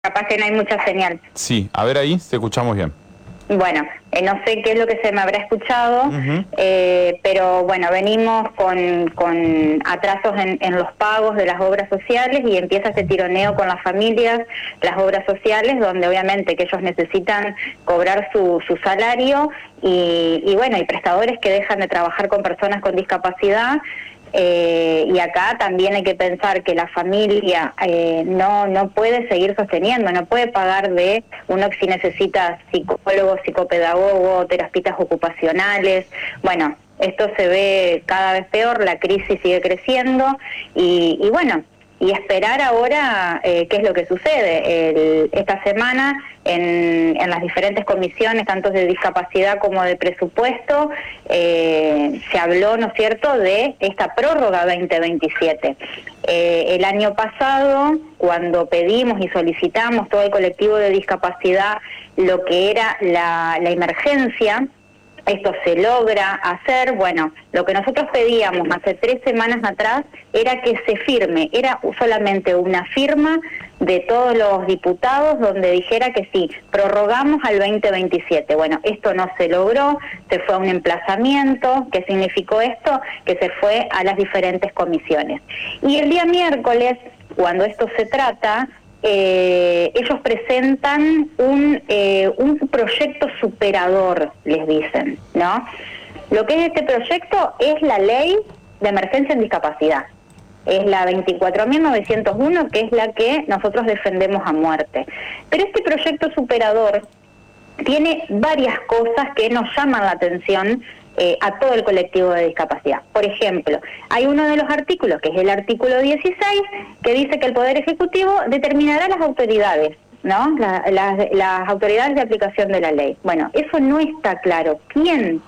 Capaz que no hay mucha señal. Sí, a ver ahí, te escuchamos bien. Bueno, no sé qué es lo que se me habrá escuchado, pero bueno, venimos con atrasos en los pagos de las obras sociales y empieza este tironeo con las familias, las obras sociales, donde obviamente que ellos necesitan cobrar su salario y bueno, hay prestadores que dejan de trabajar con personas con discapacidad. Y acá también hay que pensar que la familia no puede seguir sosteniendo, no puede pagar de uno que si necesita psicólogo, psicopedagogo, terapistas ocupacionales. Bueno, esto se ve cada vez peor, la crisis sigue creciendo y bueno, y esperar ahora qué es lo que sucede. Esta semana en las diferentes comisiones, tanto de discapacidad como de presupuesto, se habló, ¿no es cierto?, de esta prórroga 2027. El año pasado, cuando pedimos y solicitamos todo el colectivo de discapacidad lo que era la emergencia, esto se logra hacer. Bueno, lo que nosotros pedíamos hace 3 semanas atrás era que se firme, era solamente una firma de todos los diputados donde dijera que sí, prorrogamos al 2027. Bueno, esto no se logró, se fue a un emplazamiento. ¿Qué significó esto? Que se fue a las diferentes comisiones. Y el día miércoles, cuando esto se trata, ellos presentan un proyecto superador, les dicen, ¿no? Lo que es este proyecto es la ley de emergencia en discapacidad. Es la 24.901, que es la que nosotros defendemos a muerte. Pero este proyecto superador tiene varias cosas que nos llaman la atención a todo el colectivo de discapacidad. Por ejemplo, hay uno de los artículos, que es el artículo 16, que dice que el Poder Ejecutivo determinará las autoridades, ¿no? Las autoridades de aplicación de la ley. Bueno, eso no está claro. ¿Quién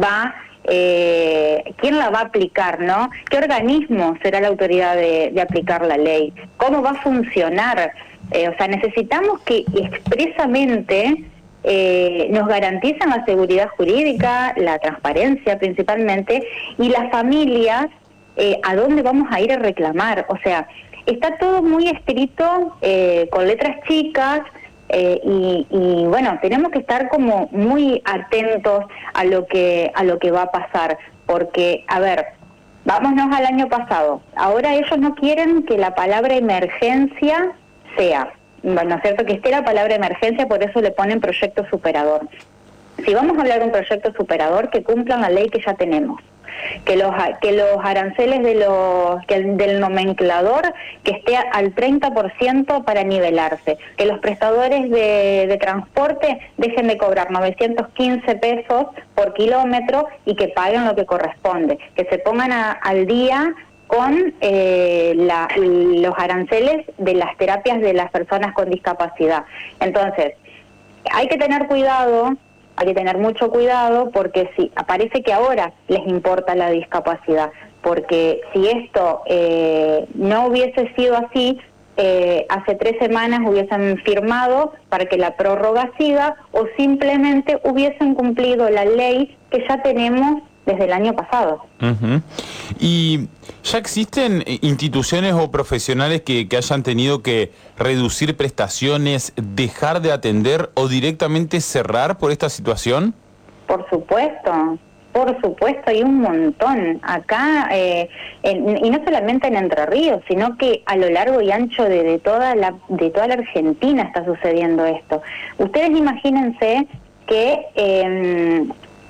la va a aplicar, ¿no? ¿Qué organismo será la autoridad de aplicar la ley? ¿Cómo va a funcionar? O sea, necesitamos que expresamente nos garantizan la seguridad jurídica, la transparencia principalmente, y las familias a dónde vamos a ir a reclamar. O sea, está todo muy escrito con letras chicas, y bueno, tenemos que estar como muy atentos a lo que va a pasar, porque, a ver, vámonos al año pasado. Ahora ellos no quieren que la palabra emergencia sea, ¿no es cierto?, que esté la palabra emergencia, por eso le ponen proyecto superador. Si vamos a hablar de un proyecto superador, que cumplan la ley que ya tenemos, que los aranceles del nomenclador que esté al 30% para nivelarse, que los prestadores de transporte dejen de cobrar 915 pesos por kilómetro y que paguen lo que corresponde, que se pongan al día con los aranceles de las terapias de las personas con discapacidad. Entonces, hay que tener cuidado, hay que tener mucho cuidado, porque sí, parece que ahora les importa la discapacidad, porque si esto no hubiese sido así, hace 3 semanas hubiesen firmado para que la prórroga siga, o simplemente hubiesen cumplido la ley que ya tenemos desde el año pasado. ¿Y ya existen instituciones o profesionales que hayan tenido que reducir prestaciones, dejar de atender o directamente cerrar por esta situación? Por supuesto, hay un montón. Acá, y no solamente en Entre Ríos, sino que a lo largo y ancho de toda la Argentina está sucediendo esto. Ustedes imagínense que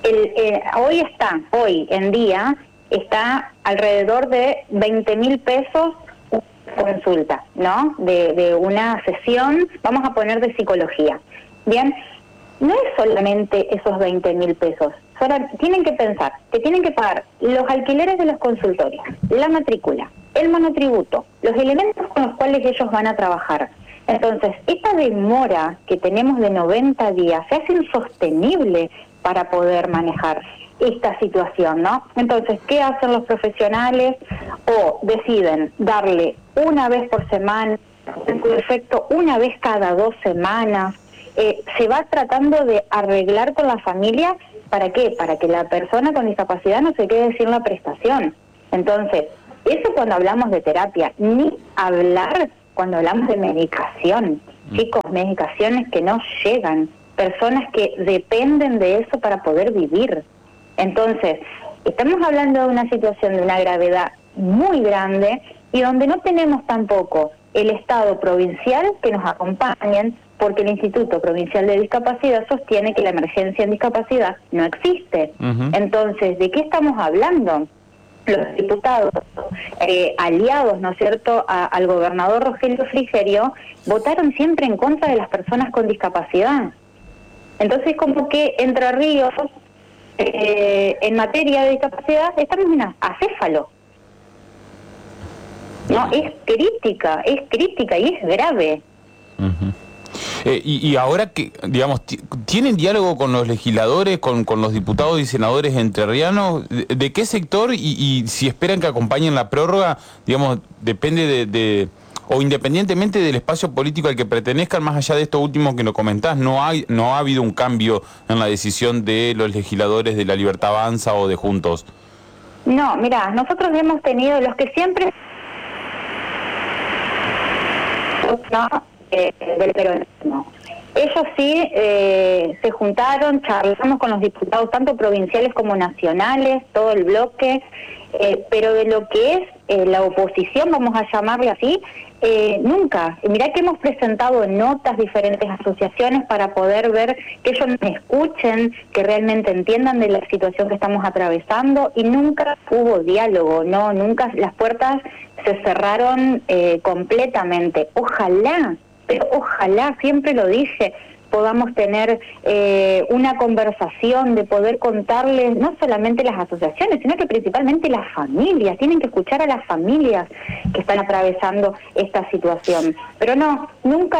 hoy en día está alrededor de 20.000 pesos consulta, ¿no? De una sesión, vamos a poner, de psicología. Bien, no es solamente esos 20.000 pesos. Tienen que pensar que tienen que pagar los alquileres de los consultorios, la matrícula, el monotributo, los elementos con los cuales ellos van a trabajar. Entonces, esta demora que tenemos de 90 días se hace insostenible para poder manejar esta situación, ¿no? Entonces, ¿qué hacen los profesionales? O deciden darle una vez por semana, en su defecto una vez cada 2 semanas. Se va tratando de arreglar con la familia. ¿Para qué? Para que la persona con discapacidad no se quede sin la prestación. Entonces, eso cuando hablamos de terapia, ni hablar cuando hablamos de medicación. chicos, medicaciones que no llegan, personas que dependen de eso para poder vivir. Entonces, estamos hablando de una situación de una gravedad muy grande y donde no tenemos tampoco el Estado provincial que nos acompañen, porque el Instituto Provincial de Discapacidad sostiene que la emergencia en discapacidad no existe. Entonces, ¿de qué estamos hablando? Los diputados aliados, ¿no es cierto?, al gobernador Rogelio Frigerio, votaron siempre en contra de las personas con discapacidad. Entonces, como que Entre Ríos, en materia de discapacidad, estamos en acéfalo. No, es crítica y es grave. Y ahora que, digamos, ¿tienen diálogo con los legisladores, con los diputados y senadores entrerrianos? ¿De qué sector y si esperan que acompañen la prórroga? Digamos, depende o independientemente del espacio político al que pertenezcan, más allá de esto último que nos comentás, no ha habido un cambio en la decisión de los legisladores de La Libertad Avanza o de Juntos. No, mirá, nosotros hemos tenido los que siempre... del peronismo. Ellos sí se juntaron, charlamos con los diputados tanto provinciales como nacionales, todo el bloque, pero de lo que es la oposición, vamos a llamarle así, nunca. Mirá que hemos presentado notas diferentes asociaciones para poder ver que ellos nos escuchen, que realmente entiendan de la situación que estamos atravesando, y nunca hubo diálogo, no, nunca las puertas se cerraron completamente. Ojalá, pero ojalá, siempre lo dije, podamos tener una conversación, de poder contarles no solamente las asociaciones, sino que principalmente las familias. Tienen que escuchar a las familias que están atravesando esta situación. Pero no, nunca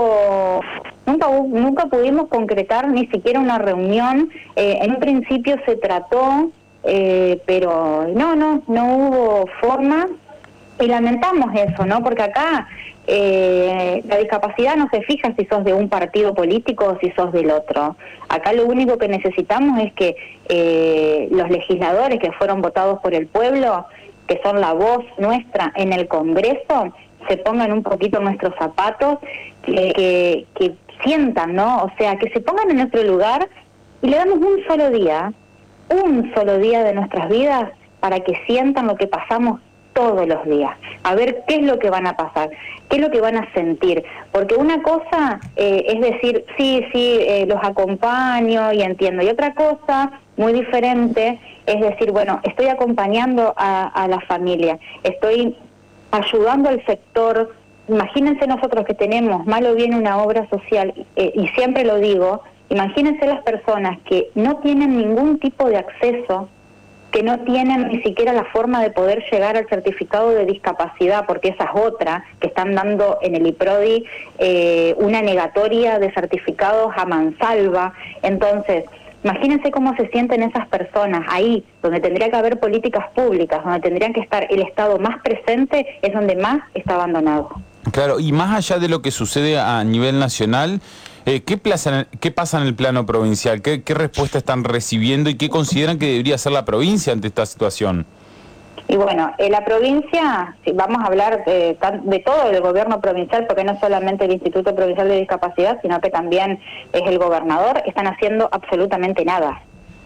pudimos concretar ni siquiera una reunión. En un principio se trató, pero no hubo forma. Y lamentamos eso, ¿no? Porque acá la discapacidad no se fija si sos de un partido político o si sos del otro. Acá lo único que necesitamos es que los legisladores que fueron votados por el pueblo, que son la voz nuestra en el Congreso, se pongan un poquito en nuestros zapatos, que sientan, ¿no? O sea, que se pongan en nuestro lugar y le damos un solo día de nuestras vidas para que sientan lo que pasamos todos los días, a ver qué es lo que van a pasar, qué es lo que van a sentir, porque una cosa es decir, sí, los acompaño y entiendo, y otra cosa muy diferente es decir, bueno, estoy acompañando a la familia, estoy ayudando al sector. Imagínense nosotros que tenemos mal o bien una obra social, y siempre lo digo, imagínense las personas que no tienen ningún tipo de acceso, que no tienen ni siquiera la forma de poder llegar al certificado de discapacidad, porque esa es otra, que están dando en el IPRODI una negatoria de certificados a mansalva. Entonces, imagínense cómo se sienten esas personas ahí, donde tendría que haber políticas públicas, donde tendrían que estar el Estado más presente, es donde más está abandonado. Claro, y más allá de lo que sucede a nivel nacional, ¿qué pasa en el plano provincial? ¿Qué respuesta están recibiendo y qué consideran que debería hacer la provincia ante esta situación? Y bueno, la provincia, si vamos a hablar de todo el gobierno provincial, porque no solamente el Instituto Provincial de Discapacidad, sino que también es el gobernador, están haciendo absolutamente nada.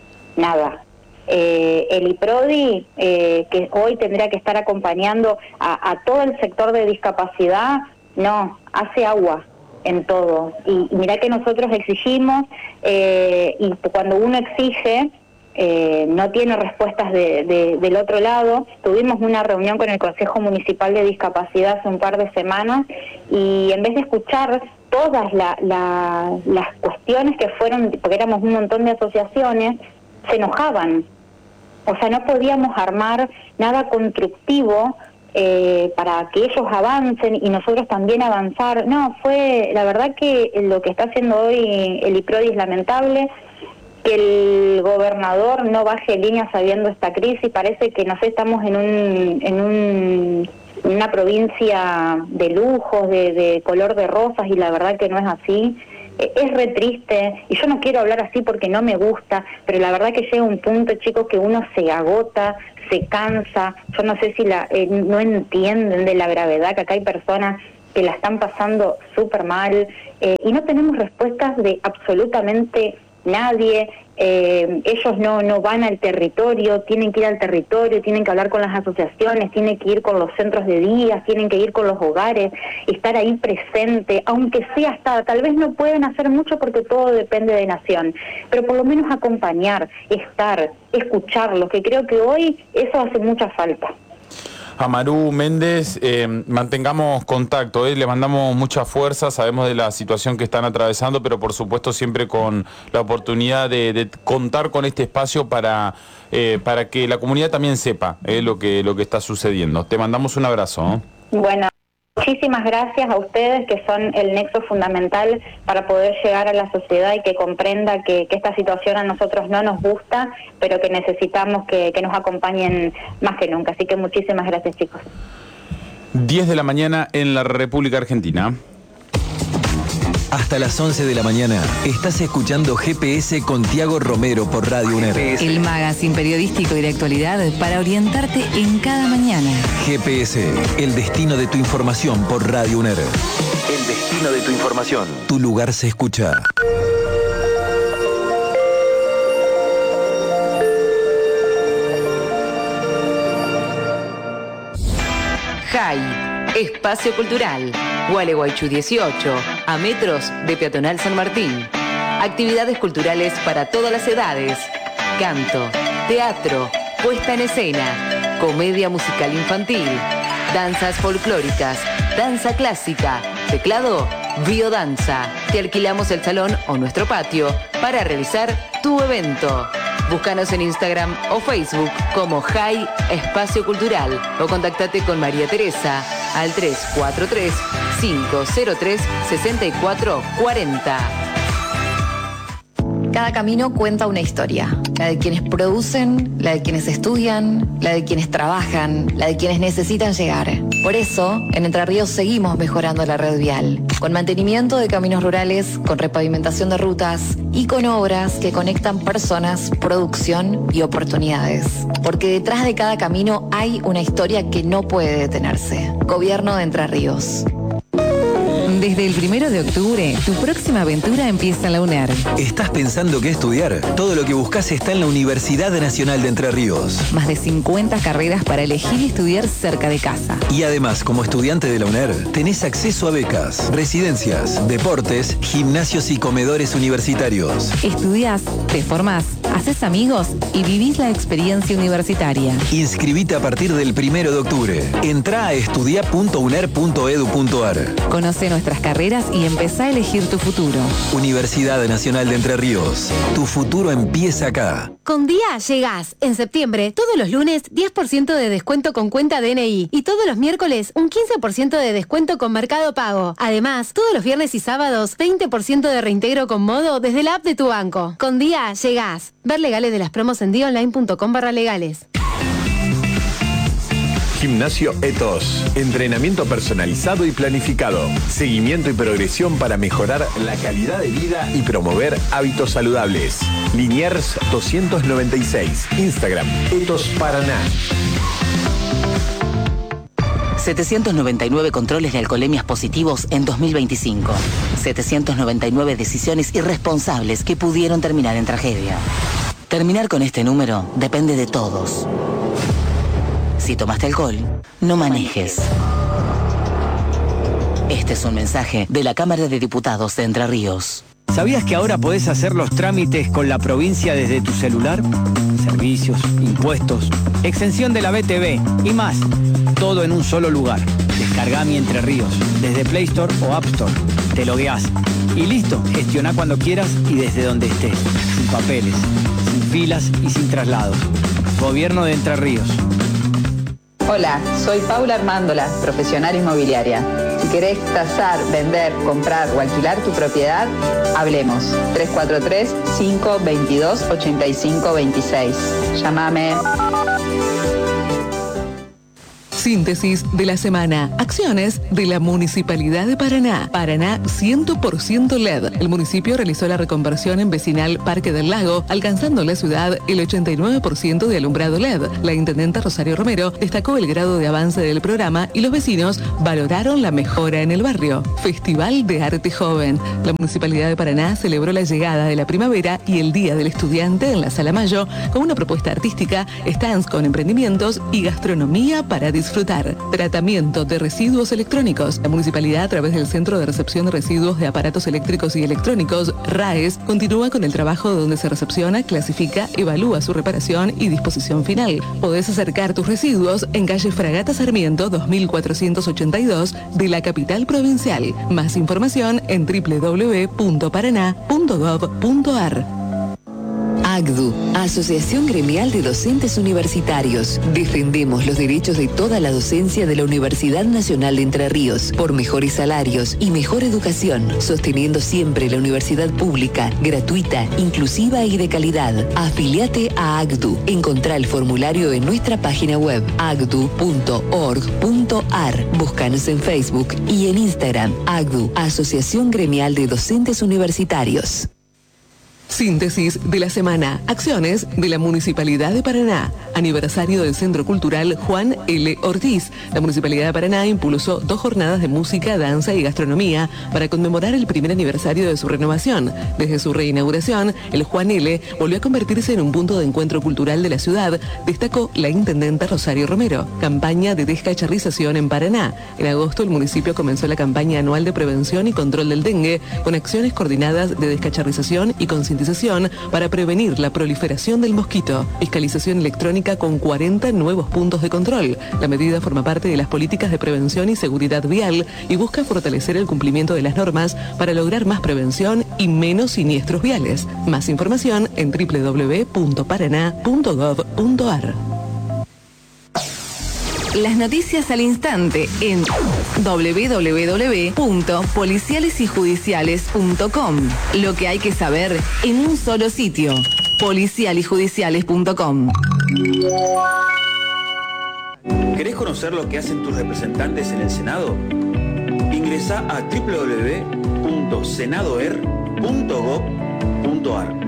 El IPRODI, que hoy tendría que estar acompañando a todo el sector de discapacidad, no, hace agua en todo. Y mirá que nosotros exigimos, y cuando uno exige, no tiene respuestas del otro lado. Tuvimos una reunión con el Consejo Municipal de Discapacidad hace un par de semanas, y en vez de escuchar todas las cuestiones que fueron, porque éramos un montón de asociaciones, se enojaban. O sea, no podíamos armar nada constructivo para que ellos avancen y nosotros también avanzar. No, la verdad que lo que está haciendo hoy el IPRODI es lamentable, que el gobernador no baje línea sabiendo esta crisis. Parece que, no sé, estamos en una provincia de lujos, de color de rosas, y la verdad que no es así. Es re triste, y yo no quiero hablar así porque no me gusta, pero la verdad que llega un punto, chicos, que uno se agota, se cansa. Yo no sé si no entienden de la gravedad, que acá hay personas que la están pasando súper mal, y no tenemos respuestas de absolutamente nadie. Ellos no van al territorio, tienen que ir al territorio, tienen que hablar con las asociaciones, tienen que ir con los centros de día, tienen que ir con los hogares, estar ahí presente, aunque sea hasta, tal vez no pueden hacer mucho porque todo depende de Nación, pero por lo menos acompañar, estar, escucharlos, que creo que hoy eso hace mucha falta. Amaru Méndez, mantengamos contacto, le mandamos mucha fuerza, sabemos de la situación que están atravesando, pero por supuesto siempre con la oportunidad de contar con este espacio para que la comunidad también sepa lo que está sucediendo. Te mandamos un abrazo. Bueno, muchísimas gracias a ustedes, que son el nexo fundamental para poder llegar a la sociedad y que comprenda que esta situación a nosotros no nos gusta, pero que necesitamos que nos acompañen más que nunca. Así que muchísimas gracias, chicos. 10 de la mañana en la República Argentina. Hasta las 11 de la mañana estás escuchando GPS con Tiago Romero por Radio UNER. El magazine periodístico y de actualidad para orientarte en cada mañana. GPS, el destino de tu información por Radio UNER. El destino de tu información. Tu lugar se escucha. JAI, Espacio Cultural, Gualeguaychú 18, a metros de Peatonal San Martín. Actividades culturales para todas las edades. Canto, teatro, puesta en escena, comedia musical infantil, danzas folclóricas, danza clásica, teclado, biodanza. Te alquilamos el salón o nuestro patio para realizar tu evento. Búscanos en Instagram o Facebook como JAI Espacio Cultural o contactate con María Teresa al 343-503-6440. Cada camino cuenta una historia, la de quienes producen, la de quienes estudian, la de quienes trabajan, la de quienes necesitan llegar. Por eso, en Entre Ríos seguimos mejorando la red vial, con mantenimiento de caminos rurales, con repavimentación de rutas y con obras que conectan personas, producción y oportunidades. Porque detrás de cada camino hay una historia que no puede detenerse. Gobierno de Entre Ríos. Desde el 1 de octubre, tu próxima aventura empieza en la UNER. ¿Estás pensando qué estudiar? Todo lo que buscas está en la Universidad Nacional de Entre Ríos. Más de 50 carreras para elegir y estudiar cerca de casa. Y además, como estudiante de la UNER, tenés acceso a becas, residencias, deportes, gimnasios y comedores universitarios. Estudiás, te formás, haces amigos y vivís la experiencia universitaria. Inscribite a partir del 1 de octubre. Entrá a estudia.uner.edu.ar. Conoce nuestras carreras y empezá a elegir tu futuro. Universidad Nacional de Entre Ríos. Tu futuro empieza acá. Con Día llegás. En septiembre, todos los lunes, 10% de descuento con cuenta DNI. Y todos los miércoles, un 15% de descuento con Mercado Pago. Además, todos los viernes y sábados, 20% de reintegro con Modo desde la app de tu banco. Con Día llegás. Ver legales de las promos en diaonline.com/legales. Gimnasio Ethos. Entrenamiento personalizado y planificado. Seguimiento y progresión para mejorar la calidad de vida y promover hábitos saludables. Liniers 296. Instagram Ethos Paraná. 799 controles de alcoholemias positivos en 2025. 799 decisiones irresponsables que pudieron terminar en tragedia. Terminar con este número depende de todos. Si tomaste alcohol, no manejes. Este es un mensaje de la Cámara de Diputados de Entre Ríos. ¿Sabías que ahora podés hacer los trámites con la provincia desde tu celular? Servicios, impuestos, exención de la BTV y más. Todo en un solo lugar. Descargá Mi Entre Ríos desde Play Store o App Store. Te logueás y listo. Gestioná cuando quieras y desde donde estés. Sin papeles, sin filas y sin traslados. Gobierno de Entre Ríos. Hola, soy Paula Armándola, profesional inmobiliaria. Si querés tasar, vender, comprar o alquilar tu propiedad, hablemos. 343-522-8526. Llámame. Síntesis de la semana. Acciones de la Municipalidad de Paraná. Paraná 100% LED. El municipio realizó la reconversión en vecinal Parque del Lago, alcanzando en la ciudad el 89% de alumbrado LED. La intendenta Rosario Romero destacó el grado de avance del programa y los vecinos valoraron la mejora en el barrio. Festival de Arte Joven. La Municipalidad de Paraná celebró la llegada de la primavera y el Día del Estudiante en la Sala Mayo con una propuesta artística, stands con emprendimientos y gastronomía para disfrutar. Tratamiento de residuos electrónicos. La municipalidad, a través del Centro de Recepción de Residuos de Aparatos Eléctricos y Electrónicos, RAES, continúa con el trabajo donde se recepciona, clasifica, evalúa su reparación y disposición final. Podés acercar tus residuos en calle Fragata Sarmiento 2482 de la capital provincial. Más información en www.paraná.gov.ar. AGDU, Asociación Gremial de Docentes Universitarios. Defendemos los derechos de toda la docencia de la Universidad Nacional de Entre Ríos por mejores salarios y mejor educación, sosteniendo siempre la universidad pública, gratuita, inclusiva y de calidad. Afiliate a AGDU. Encontrá el formulario en nuestra página web agdu.org.ar. Búscanos en Facebook y en Instagram. AGDU, Asociación Gremial de Docentes Universitarios. Síntesis de la semana. Acciones de la Municipalidad de Paraná. Aniversario del Centro Cultural Juan L. Ortiz. La Municipalidad de Paraná impulsó 2 jornadas de música, danza y gastronomía para conmemorar el primer aniversario de su renovación. Desde su reinauguración, el Juan L. volvió a convertirse en un punto de encuentro cultural de la ciudad, destacó la intendenta Rosario Romero. Campaña de descacharrización en Paraná. En agosto, el municipio comenzó la campaña anual de prevención y control del dengue, con acciones coordinadas de descacharrización y concientización para prevenir la proliferación del mosquito. Fiscalización electrónica con 40 nuevos puntos de control. La medida forma parte de las políticas de prevención y seguridad vial y busca fortalecer el cumplimiento de las normas para lograr más prevención y menos siniestros viales. Más información en www.paraná.gov.ar. Las noticias al instante en www.policialesyjudiciales.com. Lo que hay que saber en un solo sitio. policialyjudiciales.com. ¿Querés conocer lo que hacen tus representantes en el Senado? Ingresá a www.senadoer.gov.ar.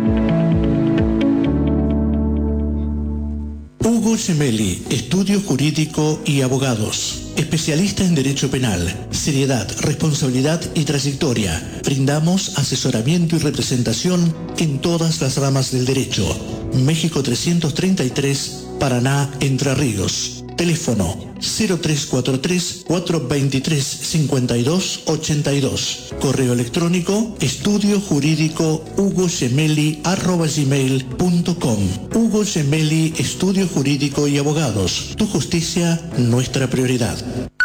Hugo Gemelli, Estudio Jurídico y Abogados. Especialista en Derecho Penal, seriedad, responsabilidad y trayectoria. Brindamos asesoramiento y representación en todas las ramas del derecho. México 333, Paraná, Entre Ríos. Teléfono 0343-423-5282. Correo electrónico estudiojurídico@gmail.com. Hugo Gemelli, Estudio Jurídico y Abogados. Tu justicia, nuestra prioridad.